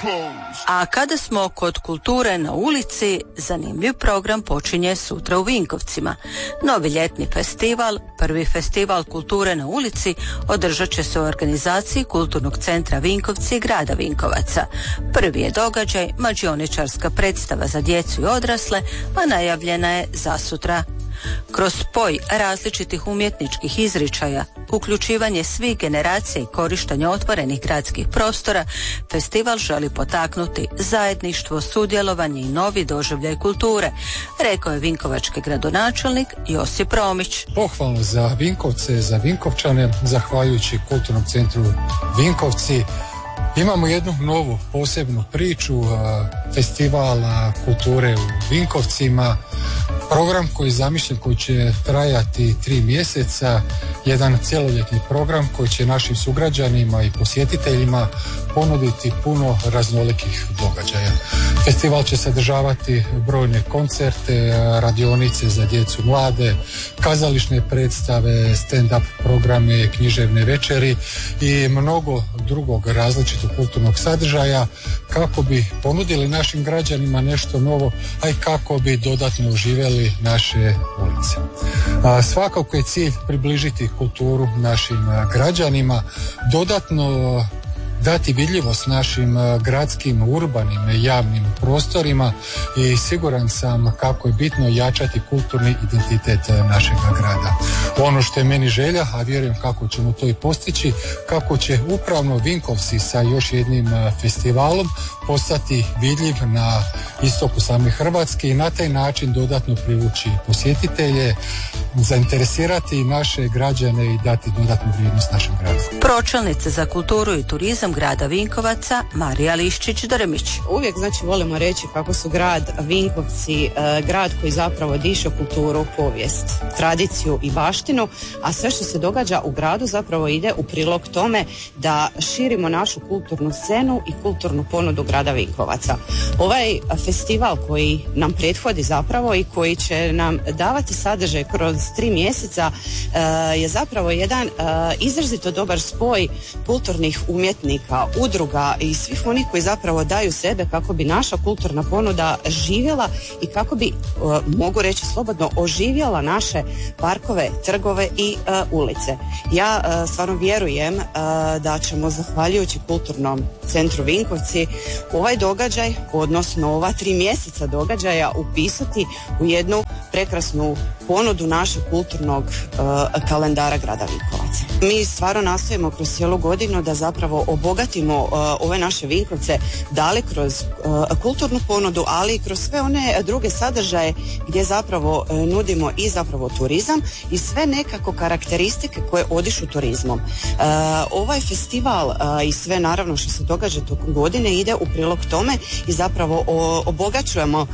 A kada smo kod kulture na ulici, zanimljiv program počinje sutra u Vinkovcima. Novi ljetni festival, prvi festival kulture na ulici, održat će se u organizaciji Kulturnog centra Vinkovci i grada Vinkovaca. Prvi je događaj mađioničarska predstava za djecu i odrasle, a najavljena je za sutra. Kroz spoj različitih umjetničkih izričaja, uključivanje svih generacija i korištenje otvorenih gradskih prostora, festival želi potaknuti zajedništvo, sudjelovanje i novi doživljaj kulture, rekao je vinkovački gradonačelnik Josip Romić. Pohvalno za Vinkovce, za Vinkovčane, zahvaljujući Kulturnom centru Vinkovci, imamo jednu novu posebnu priču, festival kulture u Vinkovcima, program koji je zamišljen, koji će trajati 3 mjeseca, jedan cjeloljetni program koji će našim sugrađanima i posjetiteljima ponuditi puno raznolikih događaja. Festival će sadržavati brojne koncerte, radionice za djecu, mlade, kazališne predstave, stand-up programe, književne večeri i mnogo drugog različitog kulturnog sadržaja kako bi ponudili našim građanima nešto novo, a i kako bi dodatno oživjeli naše ulice. Svakako je cilj približiti kulturu našim građanima, dodatno dati vidljivost našim gradskim, urbanim, javnim prostorima i siguran sam kako je bitno jačati kulturni identitet našeg grada. Ono što je meni želja, a vjerujem kako ćemo to i postići, kako će upravo Vinkovci sa još jednim festivalom postati vidljiv na istoku same Hrvatske i na taj način dodatno privući posjetitelje, zainteresirati naše građane i dati dodatnu vrijednost našem gradu. Pročelnica za kulturu i turizam grada Vinkovaca Marija Liščić-Drmić. Uvijek volimo reći kako su grad Vinkovci grad koji zapravo diše kulturu, povijest, tradiciju i baštinu, a sve što se događa u gradu zapravo ide u prilog tome da širimo našu kulturnu scenu i kulturnu ponudu grada Vinkovaca. Ovaj festival koji nam prethodi zapravo i koji će nam davati sadržaj kroz 3 mjeseca je zapravo jedan izrazito dobar spoj kulturnih umjetnika, udruga i svih onih koji zapravo daju sebe kako bi naša kulturna ponuda živjela i kako bi, mogu reći slobodno, oživjela naše parkove, trgove i ulice. Ja stvarno vjerujem da ćemo zahvaljujući Kulturnom centru Vinkovci ovaj događaj, odnosno ova 3 mjeseca događaja upisati u jednu prekrasnu ponudu našeg kulturnog kalendara grada Vinkovaca. Mi stvarno nastojimo kroz cijelu godinu da zapravo obogatimo ove naše Vinkovce, da li kroz kulturnu ponudu, ali i kroz sve one druge sadržaje gdje zapravo nudimo i zapravo turizam i sve nekako karakteristike koje odišu turizmom. Ovaj festival i sve naravno što se događa tokom godine ide u prilog tome i zapravo obogaćujemo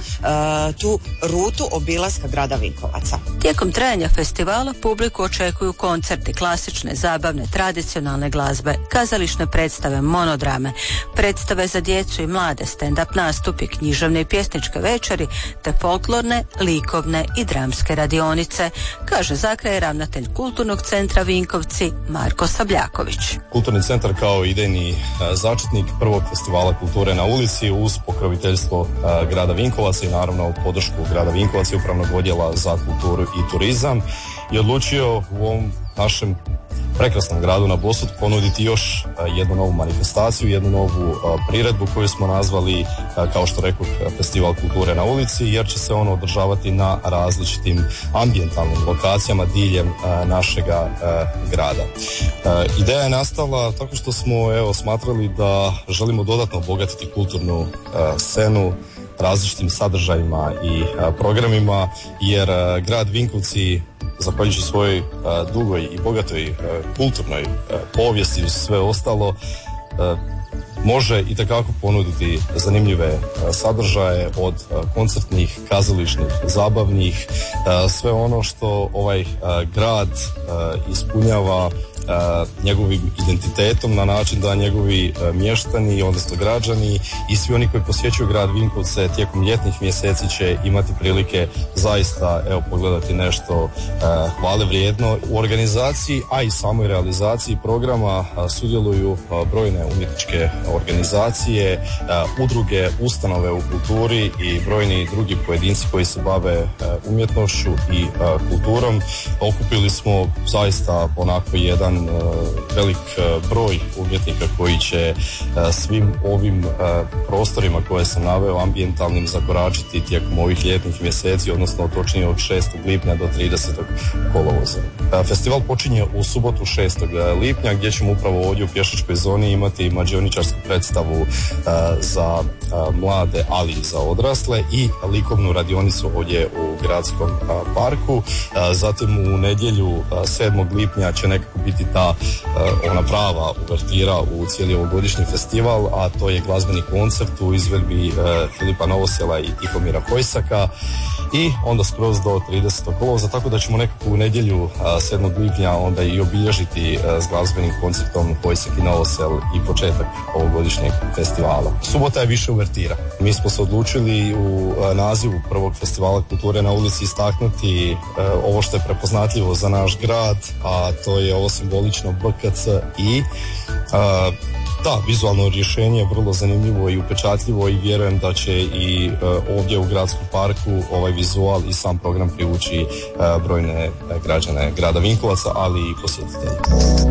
tu rutu obilaska grada Vinkovaca. Tijekom trajanja festivala publiku očekuju koncerti klasične, zabavne, tradicionalne glazbe, kazališne predstave, monodrame, predstave za djecu i mlade, stand-up nastupi, književne i pjesničke večeri, te folklorne, likovne i dramske radionice, kaže za kraj ravnatelj Kulturnog centra Vinkovci Marko Sabljaković. Kulturni centar kao idejni začetnik prvog festivala kulture na ulici uz pokroviteljstvo grada Vinkovaca i naravno podršku grada Vinkovaca i upravnog odjela za kulturu i turizam je odlučio u ovom našem prekrasnom gradu na Bosut ponuditi još jednu novu manifestaciju, jednu novu priredbu koju smo nazvali, kao što rekoh, Festival kulture na ulici, jer će se ono održavati na različitim ambijentalnim lokacijama diljem našega grada. Ideja je nastala tako što smo smatrali da želimo dodatno obogatiti kulturnu scenu različitim sadržajima i programima, jer grad Vinkovci, zahvaljujući svojoj dugoj i bogatoj kulturnoj povijesti i sve ostalo, može itekako ponuditi zanimljive sadržaje od koncertnih, kazališnih, zabavnih, sve ono što ovaj grad ispunjava njegovim identitetom na način da njegovi mještani, odnosno građani i svi oni koji posjećuju grad Vinkovce tijekom ljetnih mjeseci će imati prilike zaista pogledati nešto hvale vrijedno. U organizaciji, a i samoj realizaciji programa sudjeluju brojne umjetničke organizacije, udruge, ustanove u kulturi i brojni drugi pojedinci koji se bave umjetnošću i kulturom. Okupili smo zaista onako jedan velik broj umjetnika koji će svim ovim prostorima koje sam naveo ambijentalnim zakoračiti tijekom ovih ljetnih mjeseci, odnosno točnije od 6. lipnja do 30. kolovoza. Festival počinje u subotu 6. lipnja gdje ćemo upravo ovdje u pješačkoj zoni imati mađioničarsku predstavu za mlade, ali i za odrasle i likovnu radionicu ovdje u gradskom parku. Zatim u nedjelju 7. lipnja će nekako biti ta ona prava uvertira u cijeli ovogodišnji festival, a to je glazbeni koncert u izvedbi Filipa Novosela i Tihomira Hojsaka i onda skroz do 30. kolovoza, tako da ćemo nekako u nedjelju 7. lipnja onda i obilježiti s glazbenim koncertom Hojsak i Novosel i početak ovogodišnjeg festivala. Subota je više uvertira. Mi smo se odlučili u nazivu prvog festivala kulture na ulici istaknuti ovo što je prepoznatljivo za naš grad, a to je ovo simbolično BKC i da, vizualno rješenje je vrlo zanimljivo i upečatljivo i vjerujem da će i ovdje u gradskom parku ovaj vizual i sam program privući brojne građane grada Vinkovaca, ali i posjetitelje.